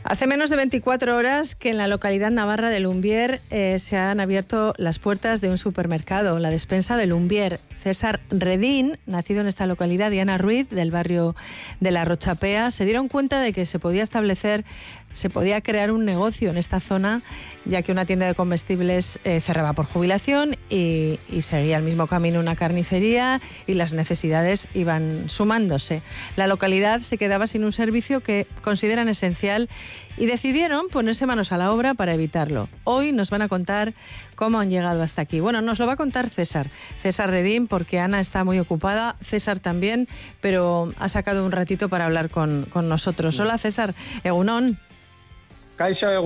Hace menos de 24 horas que en la localidad navarra de Lumbier se han abierto las puertas de un supermercado, la despensa de Lumbier. César Redín, nacido en esta localidad, y Ana Ruiz, del barrio de La Rochapea, se dieron cuenta de que se podía crear un negocio en esta zona, ya que una tienda de comestibles cerraba por jubilación y seguía el mismo camino una carnicería, y las necesidades iban sumándose. La localidad se quedaba sin un servicio que consideran esencial y decidieron ponerse manos a la obra para evitarlo. Hoy nos van a contar cómo han llegado hasta aquí. Bueno, nos lo va a contar César Redín, porque Ana está muy ocupada, César también, pero ha sacado un ratito para hablar con nosotros. Hola César, egunon. Kaixo,